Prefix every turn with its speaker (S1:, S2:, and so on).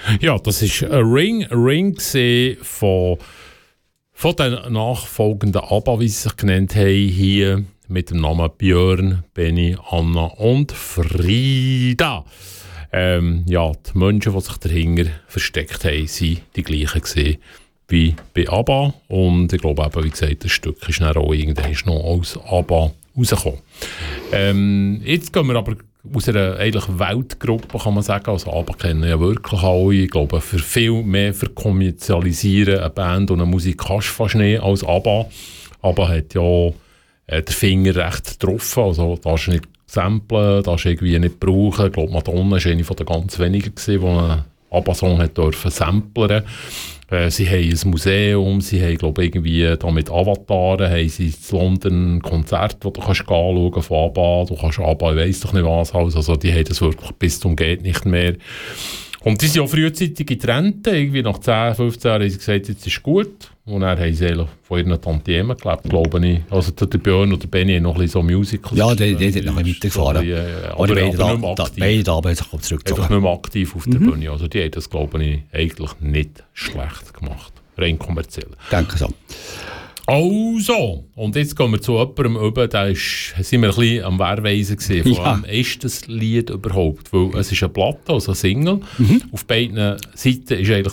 S1: Ja, das ist ein Ring von den nachfolgenden ABBA, wie sie sich genannt haben, hier mit dem Namen Björn, Benny, Anna und Frida. Ja, die Menschen, die sich dahinter versteckt haben, waren die gleichen gewesen wie bei ABBA. Und ich glaube eben, wie gesagt, das Stück ist dann auch irgendwann noch aus ABBA rausgekommen. Jetzt gehen wir aber aus einer eigentlich Weltgruppe, kann man sagen. Also ABBA kennen ja wirklich alle. Ich glaube, für viel mehr verkommerzialisieren eine Band und eine Musik kannst du fast nicht als ABBA. ABBA hat ja den Finger recht getroffen. Also darfst du nicht samplen, darfst du irgendwie nicht brauchen. Ich glaube, Madonna war eine der ganz wenigen, die einen ABBA-Song samplern. Sie haben ein Museum, sie haben, glaube ich, irgendwie da mit Avataren, haben sie in London ein Konzert, das du kannst anschauen von ABBA, du kannst ABBA, ich weiss doch nicht was, also die haben das wirklich bis zum geht nicht mehr. Und die sind auch frühzeitig getrennt, irgendwie nach 10, 15 Jahren haben sie gesagt, jetzt ist gut. Und dann haben sie von ihren Tantiemen gelebt, glaube ich. Also der Björn oder Benny haben noch ein bisschen so Musicals.
S2: Ja, die hat noch weitergefahren.
S1: Aber beide Damen
S2: haben sich zurückgezogen.
S1: Einfach nicht mehr aktiv auf der Bühne. Also die haben das, glaube ich, eigentlich nicht schlecht gemacht. Rein kommerziell.
S2: Danke so.
S1: Also, und jetzt gehen wir zu jemandem über, da sind wir ein bisschen am Wehrweisen gewesen. Vor allem ist das Lied überhaupt, weil es ist eine Platte, also eine Single. Auf beiden Seiten ist eigentlich